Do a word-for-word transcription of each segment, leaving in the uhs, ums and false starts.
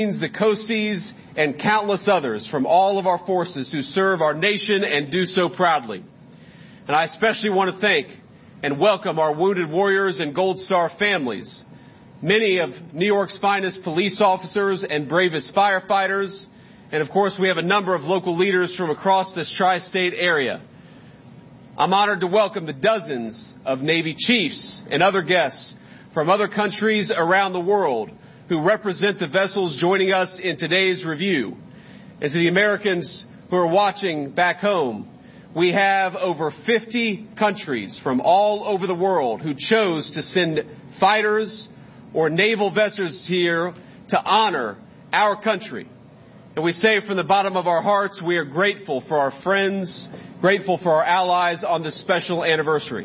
the Coasties, and countless others from all of our forces who serve our nation and do so proudly. And I especially want to thank and welcome our wounded warriors and Gold Star families, many of New York's finest police officers and bravest firefighters, and of course we have a number of local leaders from across this tri-state area. I'm honored to welcome the dozens of Navy chiefs and other guests from other countries around the world who represent the vessels joining us in today's review. And to the Americans who are watching back home, we have over fifty countries from all over the world who chose to send fighters or naval vessels here to honor our country. And we say from the bottom of our hearts, we are grateful for our friends, grateful for our allies on this special anniversary.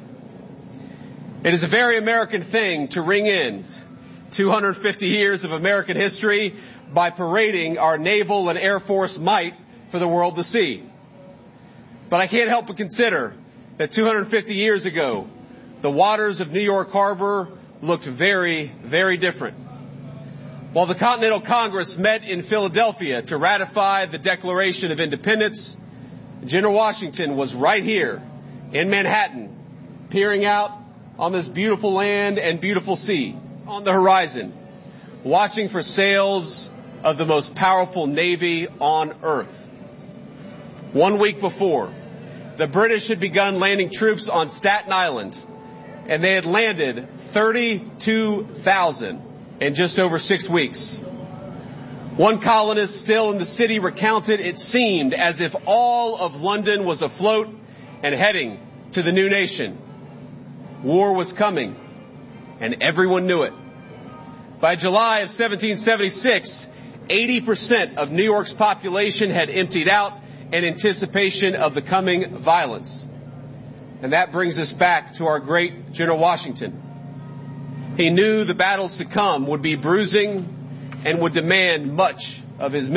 It is a very American thing to ring in two hundred fifty years of American history by parading our naval and Air Force might for the world to see. But I can't help but consider that two hundred fifty years ago, the waters of New York Harbor looked very, very different. While the Continental Congress met in Philadelphia to ratify the Declaration of Independence, General Washington was right here in Manhattan, peering out on this beautiful land and beautiful sea on the horizon, watching for sails of the most powerful navy on earth. One week before, the British had begun landing troops on Staten Island, and they had landed thirty-two thousand in just over six weeks. One colonist still in the city recounted it seemed as if all of London was afloat and heading to the new nation. War was coming, and everyone knew it. By July of seventeen seventy-six, eighty percent of New York's population had emptied out in anticipation of the coming violence. And that brings us back to our great General Washington. He knew the battles to come would be bruising and would demand much of his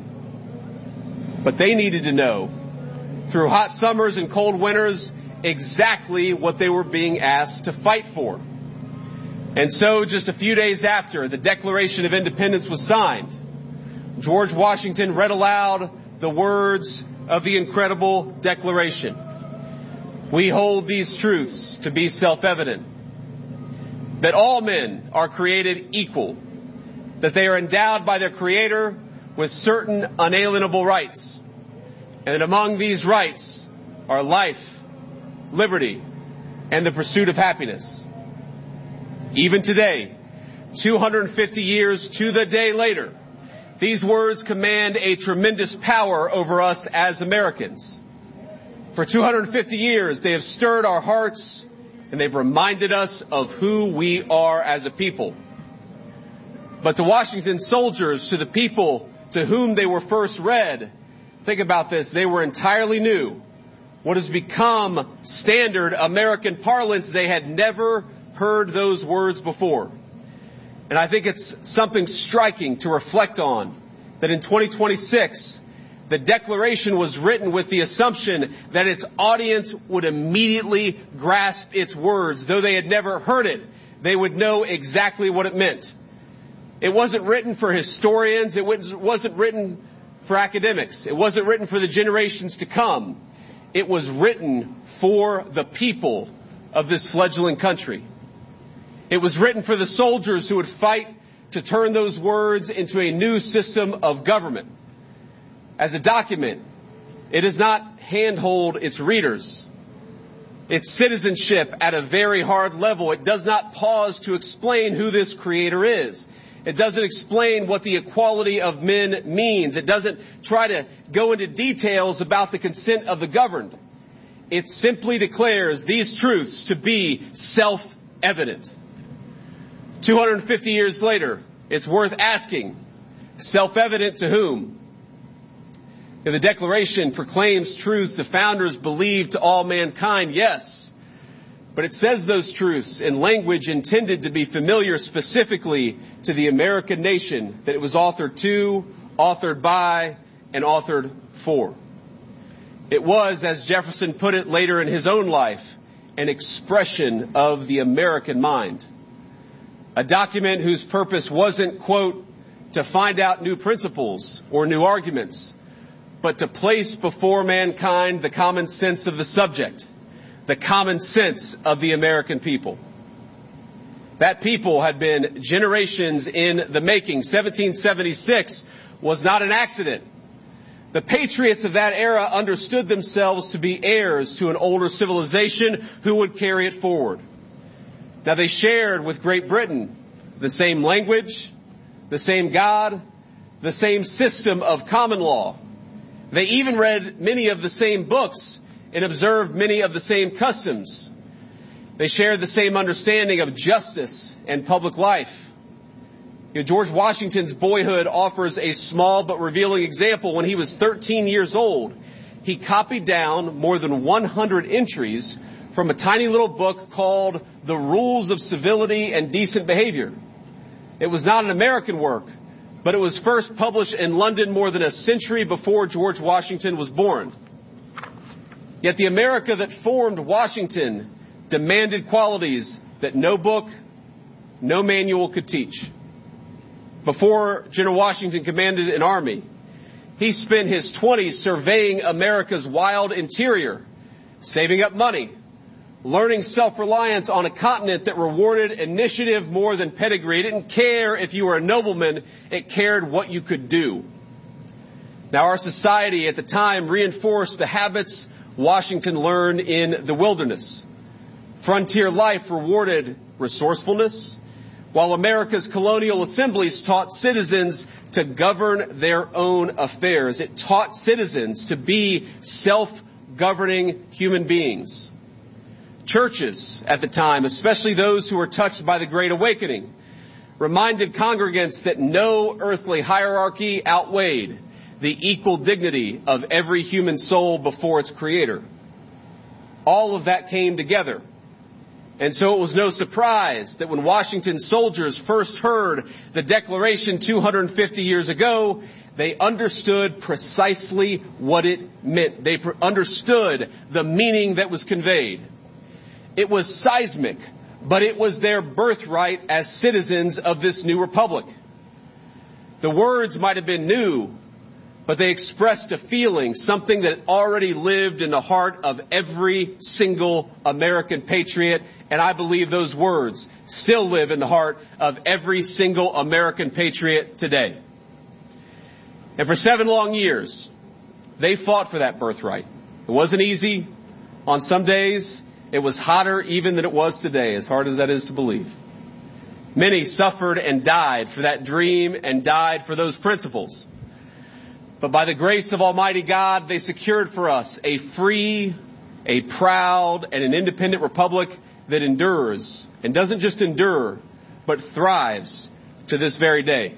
men. But they needed to know, through hot summers and cold winters, exactly what they were being asked to fight for. And so, just a few days after the Declaration of Independence was signed, George Washington read aloud the words of the incredible Declaration. We hold these truths to be self-evident, that all men are created equal, that they are endowed by their Creator with certain unalienable rights, and that among these rights are life, liberty, and the pursuit of happiness. Even today, two hundred fifty years to the day later, these words command a tremendous power over us as Americans. For two hundred fifty years, they have stirred our hearts, and they've reminded us of who we are as a people. But to Washington soldiers, to the people to whom they were first read, think about this, they were entirely new. What has become standard American parlance, they had never heard those words before. And I think it's something striking to reflect on, that in twenty twenty-six, the Declaration was written with the assumption that its audience would immediately grasp its words. Though they had never heard it, they would know exactly what it meant. It wasn't written for historians. It wasn't written for academics. It wasn't written for the generations to come. It was written for the people of this fledgling country. It was written for the soldiers who would fight to turn those words into a new system of government. As a document, it does not handhold its readers. Its citizenship at a very hard level. It does not pause to explain who this Creator is. It doesn't explain what the equality of men means. It doesn't try to go into details about the consent of the governed. It simply declares these truths to be self-evident. two hundred fifty years later, it's worth asking, self-evident to whom? If the Declaration proclaims truths the founders believed to all mankind, yes. But it says those truths in language intended to be familiar specifically to the American nation that it was authored to, authored by, and authored for. It was, as Jefferson put it later in his own life, an expression of the American mind. A document whose purpose wasn't, quote, to find out new principles or new arguments, but to place before mankind the common sense of the subject, the common sense of the American people. That people had been generations in the making. seventeen seventy-six was not an accident. The patriots of that era understood themselves to be heirs to an older civilization who would carry it forward. Now, they shared with Great Britain the same language, the same God, the same system of common law. They even read many of the same books and observed many of the same customs. They shared the same understanding of justice and public life. You know, George Washington's boyhood offers a small but revealing example. When he was thirteen years old, he copied down more than one hundred entries from a tiny little book called The Rules of Civility and Decent Behavior. It was not an American work, but it was first published in London more than a century before George Washington was born. Yet the America that formed Washington demanded qualities that no book, no manual could teach. Before General Washington commanded an army, he spent his twenties surveying America's wild interior, saving up money, learning self-reliance on a continent that rewarded initiative more than pedigree. It didn't care if you were a nobleman, it cared what you could do. Now, our society at the time reinforced the habits Washington learned in the wilderness. Frontier life rewarded resourcefulness, while America's colonial assemblies taught citizens to govern their own affairs. It taught citizens to be self-governing human beings. Churches at the time, especially those who were touched by the Great Awakening, reminded congregants that no earthly hierarchy outweighed the equal dignity of every human soul before its creator. All of that came together. And so it was no surprise that when Washington's soldiers first heard the Declaration two hundred fifty years ago, they understood precisely what it meant. They understood the meaning that was conveyed. It was seismic, but it was their birthright as citizens of this new republic. The words might have been new, but they expressed a feeling, something that already lived in the heart of every single American patriot. And I believe those words still live in the heart of every single American patriot today. And for seven long years, they fought for that birthright. It wasn't easy. On some days, it was hotter even than it was today, as hard as that is to believe. Many suffered and died for that dream and died for those principles. But by the grace of Almighty God, they secured for us a free, a proud, and an independent republic that endures, and doesn't just endure, but thrives to this very day.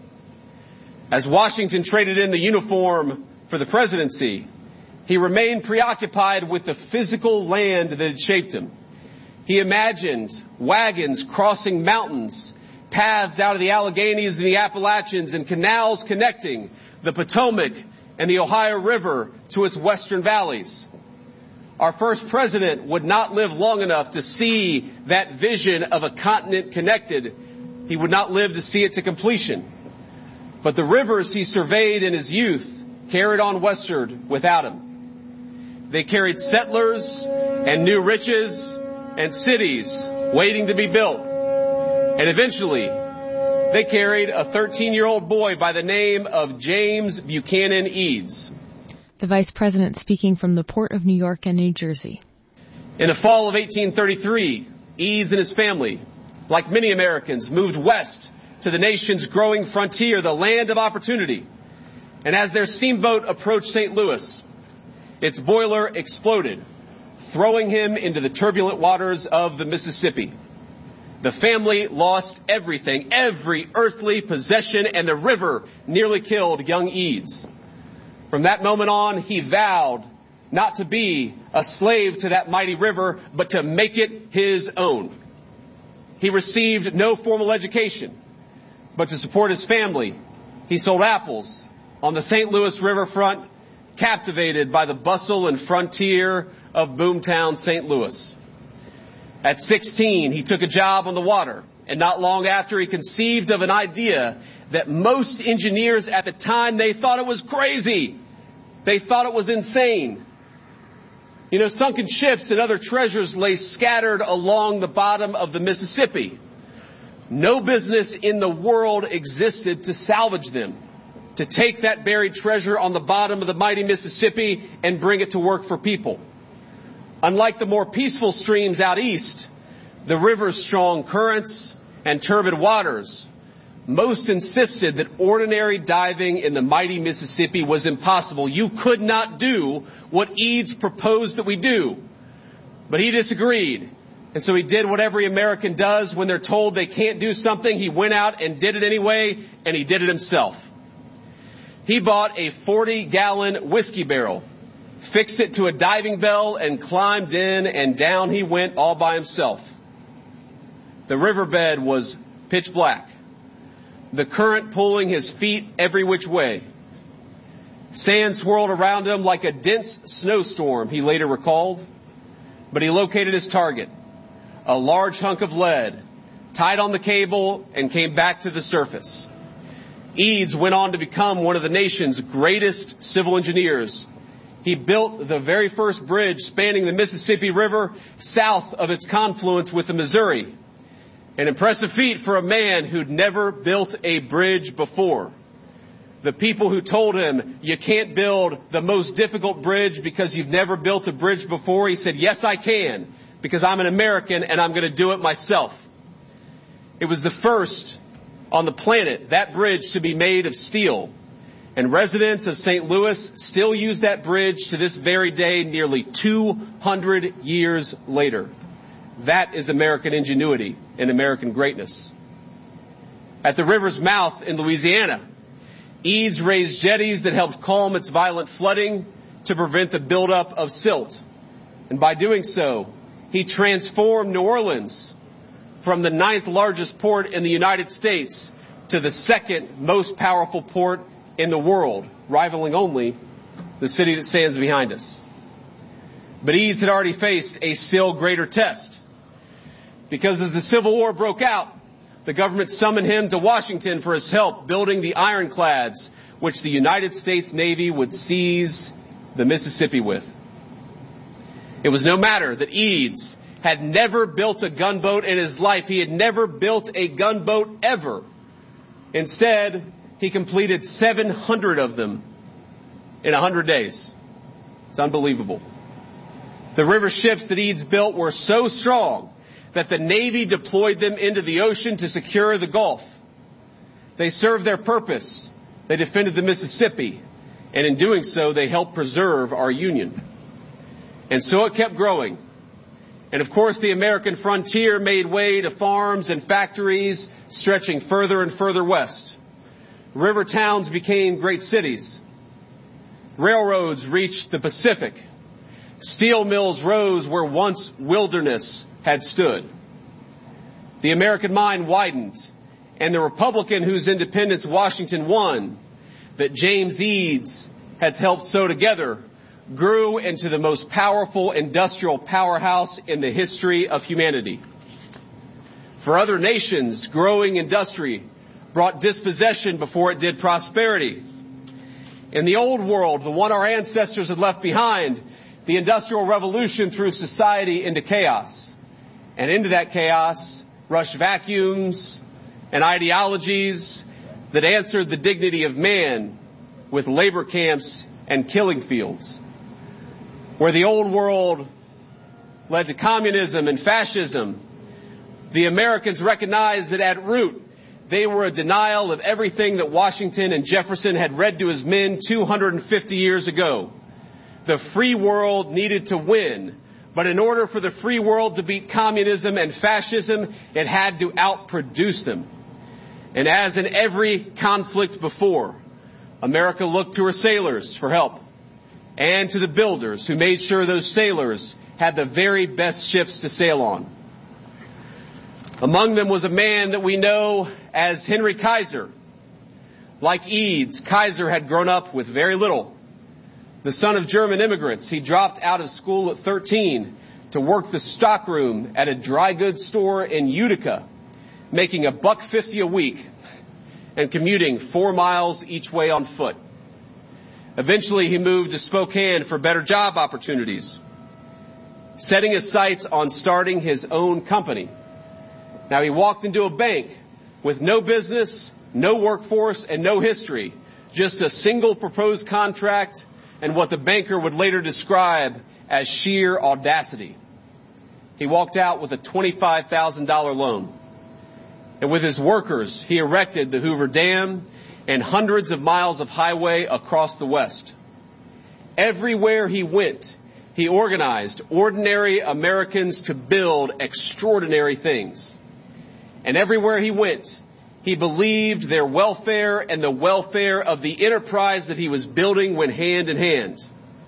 As Washington traded in the uniform for the presidency, he remained preoccupied with the physical land that had shaped him. He imagined wagons crossing mountains, paths out of the Alleghenies and the Appalachians, and canals connecting the Potomac and the Ohio River to its western valleys. Our first president would not live long enough to see that vision of a continent connected. He would not live to see it to completion. But the rivers he surveyed in his youth carried on westward without him. They carried settlers and new riches and cities waiting to be built. And eventually, they carried a thirteen-year-old boy by the name of James Buchanan Eads. The Vice President speaking from the Port of New York and New Jersey. In the fall of eighteen thirty-three, Eads and his family, like many Americans, moved west to the nation's growing frontier, the land of opportunity. And as their steamboat approached Saint Louis, its boiler exploded, throwing him into the turbulent waters of the Mississippi. The family lost everything, every earthly possession, and the river nearly killed young Eads. From that moment on, he vowed not to be a slave to that mighty river, but to make it his own. He received no formal education, but to support his family, he sold apples on the Saint Louis riverfront, captivated by the bustle and frontier of boomtown Saint Louis. At sixteen, he took a job on the water, and not long after, he conceived of an idea that most engineers at the time, they thought it was crazy. They thought it was insane. You know, sunken ships and other treasures lay scattered along the bottom of the Mississippi. No business in the world existed to salvage them, to take that buried treasure on the bottom of the mighty Mississippi and bring it to work for people. Unlike the more peaceful streams out east, the river's strong currents and turbid waters, most insisted that ordinary diving in the mighty Mississippi was impossible. You could not do what Eads proposed that we do. But he disagreed. And so he did what every American does when they're told they can't do something. He went out and did it anyway, and he did it himself. He bought a forty gallon whiskey barrel, fixed it to a diving bell, and climbed in, and down he went all by himself. The riverbed was pitch black, the current pulling his feet every which way. Sand swirled around him like a dense snowstorm, he later recalled. But he located his target, a large hunk of lead, tied on the cable, and came back to the surface. Eads went on to become one of the nation's greatest civil engineers. He built the very first bridge spanning the Mississippi River south of its confluence with the Missouri. An impressive feat for a man who'd never built a bridge before. The people who told him, you can't build the most difficult bridge because you've never built a bridge before, he said, yes, I can, because I'm an American and I'm going to do it myself. It was the first on the planet, that bridge, to be made of steel. And residents of Saint Louis still use that bridge to this very day, nearly two hundred years later. That is American ingenuity and American greatness. At the river's mouth in Louisiana, Eads raised jetties that helped calm its violent flooding to prevent the buildup of silt. And by doing so, he transformed New Orleans from the ninth largest port in the United States to the second most powerful port in the world, rivaling only the city that stands behind us. But Eads had already faced a still greater test, because as the Civil War broke out, the government summoned him to Washington for his help building the ironclads which the United States Navy would seize the Mississippi with. It was no matter that Eads had never built a gunboat in his life. He had never built a gunboat ever. Instead, he completed seven hundred of them in one hundred days. It's unbelievable. The river ships that Eads built were so strong that the Navy deployed them into the ocean to secure the Gulf. They served their purpose. They defended the Mississippi. And in doing so, they helped preserve our Union. And so it kept growing. And of course, the American frontier made way to farms and factories stretching further and further west. River towns became great cities. Railroads reached the Pacific. Steel mills rose where once wilderness had stood. The American mind widened, and the Republican whose independence Washington won, that James Eads had helped sew together, grew into the most powerful industrial powerhouse in the history of humanity. For other nations, growing industry brought dispossession before it did prosperity. In the old world, the one our ancestors had left behind, the Industrial Revolution threw society into chaos. And into that chaos rushed vacuums and ideologies that answered the dignity of man with labor camps and killing fields. Where the old world led to communism and fascism, the Americans recognized that at root, they were a denial of everything that Washington and Jefferson had read to his men two hundred fifty years ago. The free world needed to win, but in order for the free world to beat communism and fascism, it had to outproduce them. And as in every conflict before, America looked to her sailors for help, and to the builders who made sure those sailors had the very best ships to sail on. Among them was a man that we know as Henry Kaiser. Like Eads, Kaiser had grown up with very little. The son of German immigrants, he dropped out of school at thirteen to work the stockroom at a dry goods store in Utica, making a buck fifty a week. and commuting four miles each way on foot. Eventually, he moved to Spokane for better job opportunities, setting his sights on starting his own company. Now, he walked into a bank with no business, no workforce, and no history, just a single proposed contract and what the banker would later describe as sheer audacity. He walked out with a twenty-five thousand dollars loan. And with his workers, he erected the Hoover Dam and hundreds of miles of highway across the West. Everywhere he went, he organized ordinary Americans to build extraordinary things. And everywhere he went, he believed their welfare and the welfare of the enterprise that he was building went hand in hand.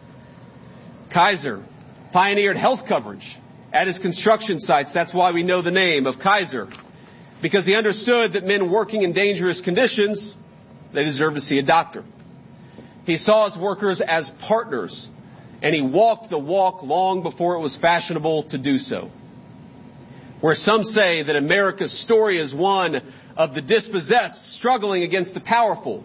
Kaiser pioneered health coverage at his construction sites. That's why we know the name of Kaiser, because he understood that men working in dangerous conditions, they deserve to see a doctor. He saw his workers as partners, and he walked the walk long before it was fashionable to do so. Where some say that America's story is one of the dispossessed struggling against the powerful,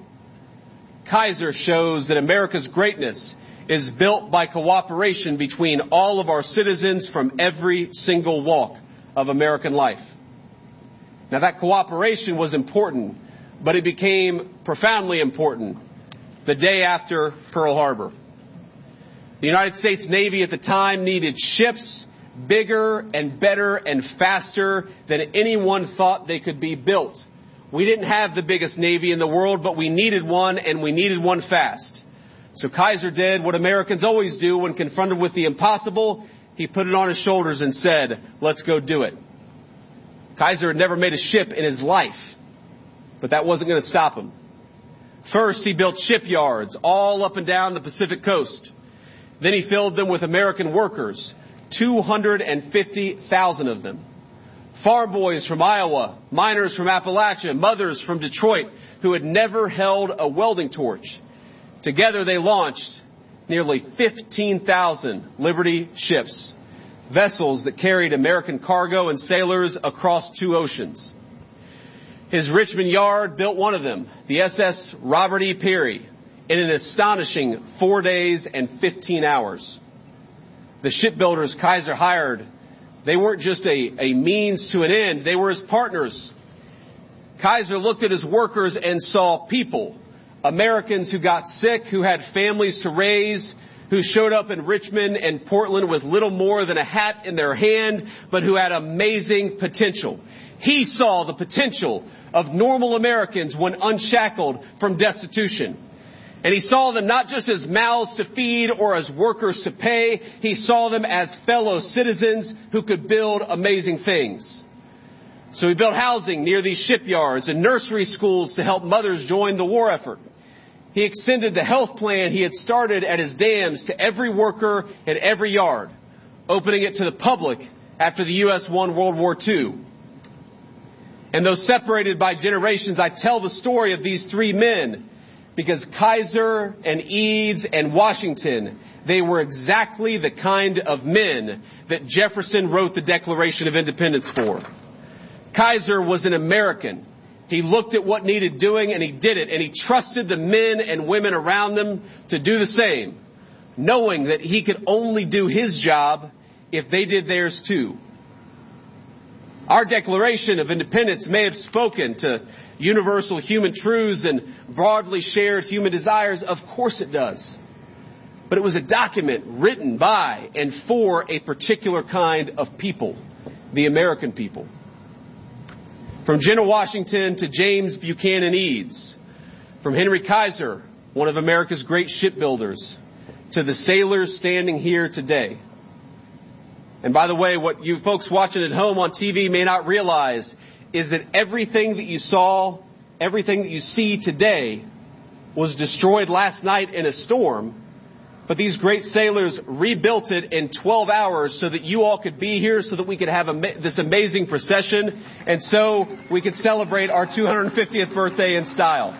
Kaiser shows that America's greatness is built by cooperation between all of our citizens from every single walk of American life. Now, that cooperation was important, but it became profoundly important the day after Pearl Harbor. The United States Navy at the time needed ships bigger and better and faster than anyone thought they could be built. We didn't have the biggest Navy in the world, but we needed one, and we needed one fast. So Kaiser did what Americans always do when confronted with the impossible. He put it on his shoulders and said, let's go do it. Kaiser had never made a ship in his life, but that wasn't going to stop him. First, he built shipyards all up and down the Pacific coast. Then he filled them with American workers, two hundred fifty thousand of them. Farm boys from Iowa, miners from Appalachia, mothers from Detroit who had never held a welding torch. Together they launched nearly fifteen thousand Liberty ships, vessels that carried American cargo and sailors across two oceans. His Richmond Yard built one of them, the S S Robert E. Peary, in an astonishing four days and fifteen hours. The shipbuilders Kaiser hired, they weren't just a, a means to an end, they were his partners. Kaiser looked at his workers and saw people, Americans who got sick, who had families to raise, who showed up in Richmond and Portland with little more than a hat in their hand, but who had amazing potential. He saw the potential of normal Americans when unshackled from destitution. And he saw them not just as mouths to feed or as workers to pay. He saw them as fellow citizens who could build amazing things. So he built housing near these shipyards and nursery schools to help mothers join the war effort. He extended the health plan he had started at his dams to every worker in every yard, opening it to the public after the U S won World War Two. And though separated by generations, I tell the story of these three men because Kaiser and Eads and Washington, they were exactly the kind of men that Jefferson wrote the Declaration of Independence for. Kaiser was an American. He looked at what needed doing and he did it, and he trusted the men and women around them to do the same, knowing that he could only do his job if they did theirs too. Our Declaration of Independence may have spoken to universal human truths and broadly shared human desires. Of course it does. But it was a document written by and for a particular kind of people, the American people. From Jenna Washington to James Buchanan Eads, from Henry Kaiser, one of America's great shipbuilders, to the sailors standing here today. And by the way, what you folks watching at home on T V may not realize is that everything that you saw, everything that you see today was destroyed last night in a storm. But these great sailors rebuilt it in twelve hours so that you all could be here, so that we could have a, this amazing procession, and so we could celebrate our two hundred fiftieth birthday in style.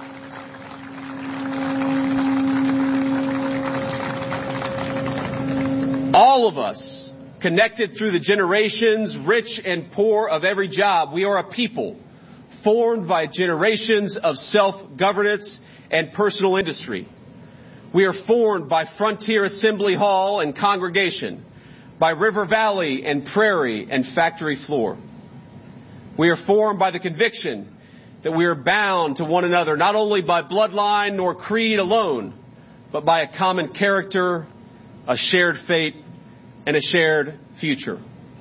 All of us, connected through the generations, rich and poor of every job, we are a people formed by generations of self-governance and personal industry. We are formed by Frontier Assembly Hall and congregation, by River Valley and prairie and factory floor. We are formed by the conviction that we are bound to one another, not only by bloodline nor creed alone, but by a common character, a shared fate, and a shared future.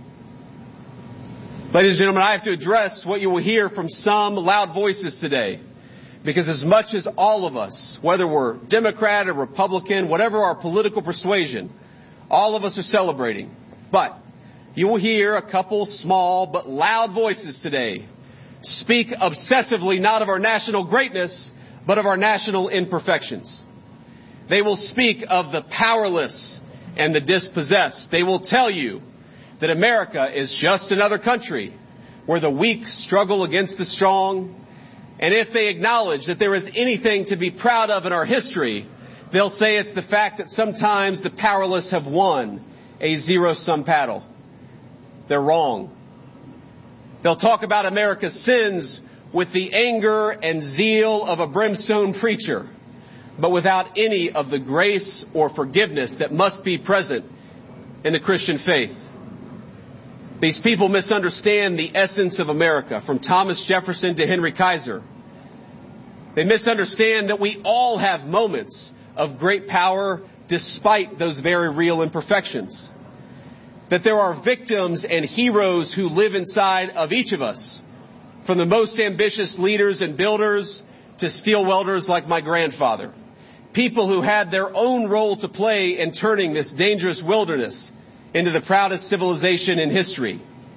Ladies and gentlemen, I have to address what you will hear from some loud voices today, because as much as all of us, whether we're Democrat or Republican, whatever our political persuasion, all of us are celebrating. But you will hear a couple small but loud voices today speak obsessively not of our national greatness, but of our national imperfections. They will speak of the powerless and the dispossessed. They will tell you that America is just another country where the weak struggle against the strong. And if they acknowledge that there is anything to be proud of in our history, they'll say it's the fact that sometimes the powerless have won a zero-sum battle. They're wrong. They'll talk about America's sins with the anger and zeal of a brimstone preacher, but without any of the grace or forgiveness that must be present in the Christian faith. These people misunderstand the essence of America, from Thomas Jefferson to Henry Kaiser. They misunderstand that we all have moments of great power despite those very real imperfections. That there are victims and heroes who live inside of each of us, from the most ambitious leaders and builders to steel welders like my grandfather. People who had their own role to play in turning this dangerous wilderness into the proudest civilization in history.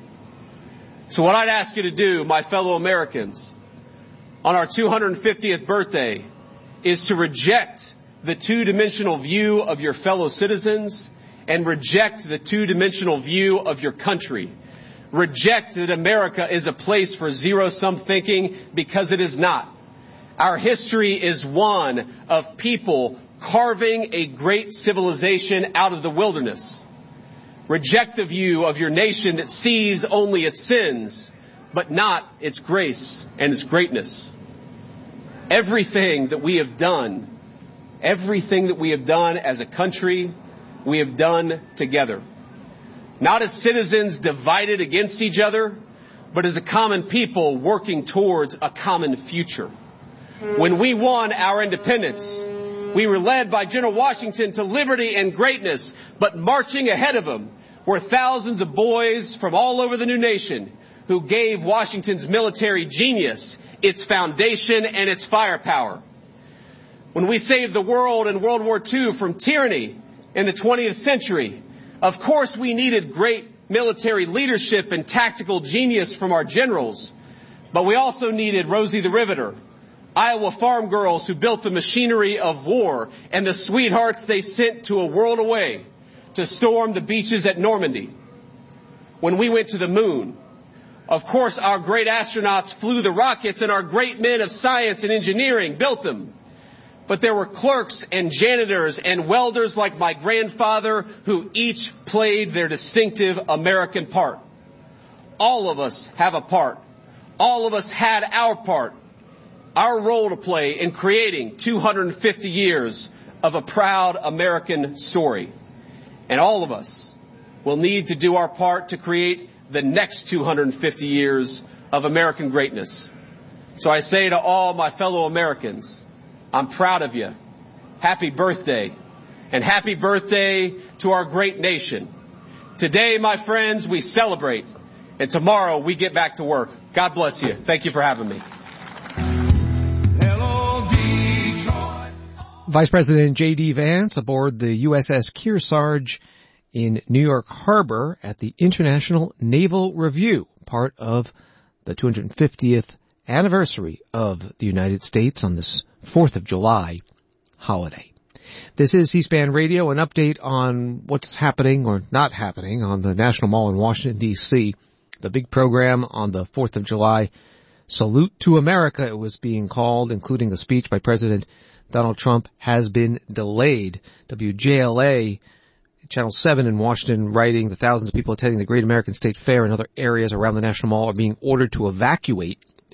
So what I'd ask you to do, my fellow Americans, on our two hundred fiftieth birthday, is to reject the two-dimensional view of your fellow citizens and reject the two-dimensional view of your country. Reject that America is a place for zero-sum thinking, because it is not. Our history is one of people carving a great civilization out of the wilderness. Reject the view of your nation that sees only its sins, but not its grace and its greatness. Everything that we have done, everything that we have done as a country, we have done together. Not as citizens divided against each other, but as a common people working towards a common future. When we won our independence, we were led by General Washington to liberty and greatness, but marching ahead of him were thousands of boys from all over the new nation who gave Washington's military genius its foundation and its firepower. When we saved the world in World War Two from tyranny in the twentieth century, of course we needed great military leadership and tactical genius from our generals, but we also needed Rosie the Riveter, Iowa farm girls who built the machinery of war, and the sweethearts they sent to a world away to storm the beaches at Normandy. When we went to the moon, of course our great astronauts flew the rockets and our great men of science and engineering built them. But there were clerks and janitors and welders like my grandfather who each played their distinctive American part. All of us have a part. All of us had our part. Our role to play in creating two hundred fifty years of a proud American story. And all of us will need to do our part to create the next two hundred fifty years of American greatness. So I say to all my fellow Americans, I'm proud of you. Happy birthday. And happy birthday to our great nation. Today, my friends, we celebrate. And tomorrow we get back to work. God bless you. Thank you for having me. Vice President J D. Vance aboard the U S S Kearsarge in New York Harbor at the International Naval Review, part of the two hundred fiftieth anniversary of the United States on this fourth of July holiday. This is C-SPAN Radio, an update on what's happening or not happening on the National Mall in Washington, D C The big program on the fourth of July, Salute to America, it was being called, including a speech by President Donald Trump, has been delayed. W J L A, Channel seven in Washington, writing the thousands of people attending the Great American State Fair and other areas around the National Mall are being ordered to evacuate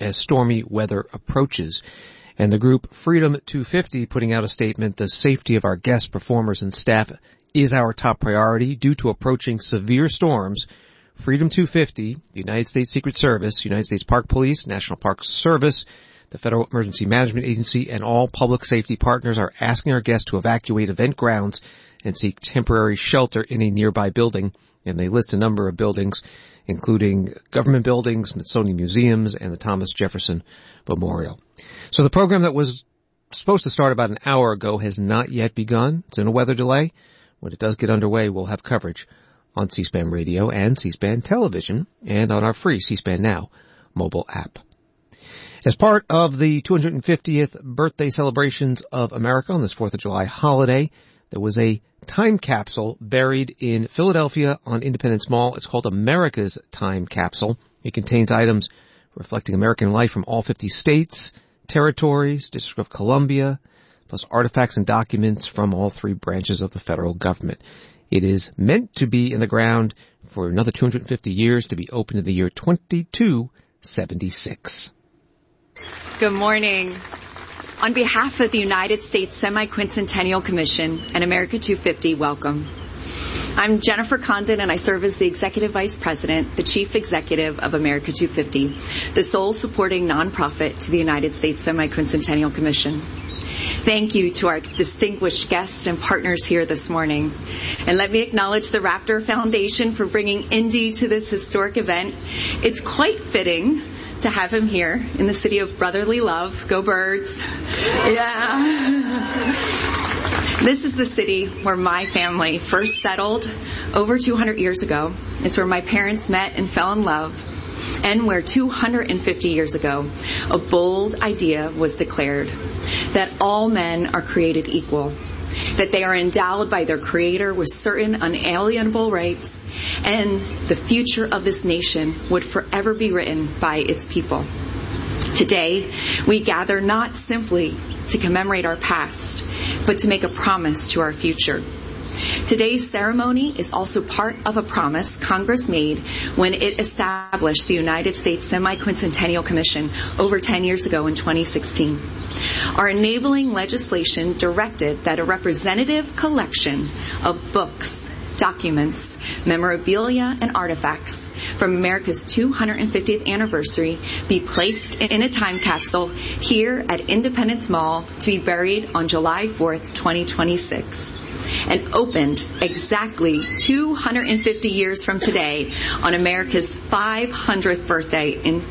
as stormy weather approaches. And the group Freedom two fifty putting out a statement, the safety of our guests, performers, and staff is our top priority due to approaching severe storms. Freedom two fifty, the United States Secret Service, United States Park Police, National Park Service, the Federal Emergency Management Agency, and all public safety partners are asking our guests to evacuate event grounds and seek temporary shelter in a nearby building. And they list a number of buildings, including government buildings, Smithsonian Museums, and the Thomas Jefferson Memorial. So the program that was supposed to start about an hour ago has not yet begun. It's in a weather delay. When it does get underway, we'll have coverage on C-SPAN Radio and C-SPAN Television and on our free C-SPAN Now mobile app. As part of the two hundred fiftieth birthday celebrations of America on this fourth of July holiday, there was a time capsule buried in Philadelphia on Independence Mall. It's called America's Time Capsule. It contains items reflecting American life from all fifty states, territories, District of Columbia, plus artifacts and documents from all three branches of the federal government. It is meant to be in the ground for another two hundred fifty years, to be open in the year twenty-two seventy-six. Good morning. On behalf of the United States Semi-Quincentennial Commission and America two fifty, welcome. I'm Jennifer Condon, and I serve as the Executive Vice President, the Chief Executive of America two fifty, the sole supporting nonprofit to the United States Semi-Quincentennial Commission. Thank you to our distinguished guests and partners here this morning. And let me acknowledge the Raptor Foundation for bringing Indy to this historic event. It's quite fitting to have him here in the city of brotherly love. Go Birds. Yeah. This is the city where my family first settled over two hundred years ago. It's where my parents met and fell in love, and where two hundred fifty years ago, a bold idea was declared that all men are created equal, that they are endowed by their Creator with certain unalienable rights, and the future of this nation would forever be written by its people. Today, we gather not simply to commemorate our past, but to make a promise to our future. Today's ceremony is also part of a promise Congress made when it established the United States Semi-Quincentennial Commission over ten years ago in twenty sixteen. Our enabling legislation directed that a representative collection of books, documents, memorabilia, and artifacts from America's two hundred fiftieth anniversary be placed in a time capsule here at Independence Mall to be buried on July fourth, twenty twenty-six. And opened exactly two hundred fifty years from today on America's five hundredth birthday in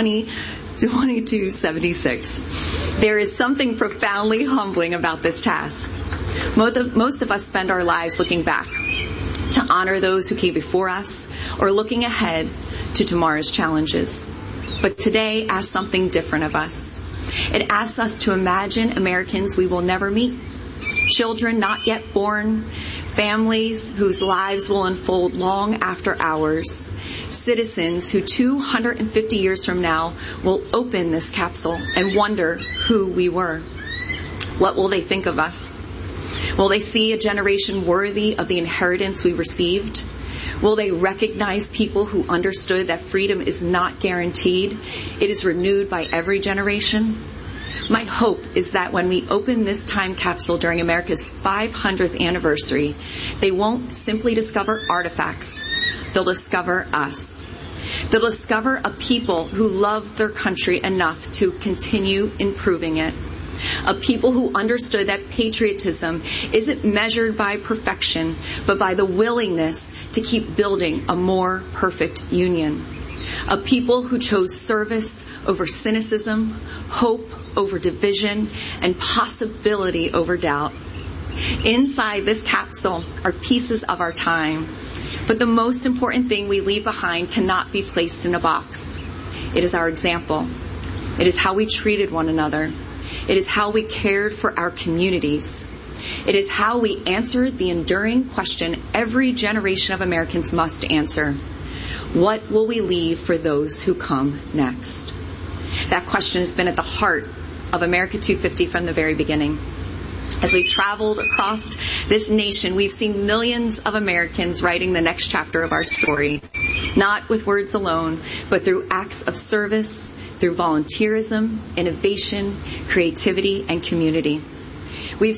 twenty-two seventy-six. There is something profoundly humbling about this task. Most of, most of us spend our lives looking back to honor those who came before us, or looking ahead to tomorrow's challenges. But today asks something different of us. It asks us to imagine Americans we will never meet, children not yet born, families whose lives will unfold long after ours, citizens who two hundred fifty years from now will open this capsule and wonder who we were. What will they think of us? Will they see a generation worthy of the inheritance we received? Will they recognize people who understood that freedom is not guaranteed? It is renewed by every generation. My hope is that when we open this time capsule during America's five hundredth anniversary, they won't simply discover artifacts. They'll discover us. They'll discover a people who love their country enough to continue improving it. A people who understood that patriotism isn't measured by perfection, but by the willingness to keep building a more perfect union. A people who chose service over cynicism, hope over division, and possibility over doubt. Inside this capsule are pieces of our time, but the most important thing we leave behind cannot be placed in a box. It is our example. It is how we treated one another. It is how we cared for our communities. It is how we answered the enduring question every generation of Americans must answer. What will we leave for those who come next? That question has been at the heart of America two fifty from the very beginning. As we've traveled across this nation, we've seen millions of Americans writing the next chapter of our story, not with words alone, but through acts of service, through volunteerism, innovation, creativity, and community.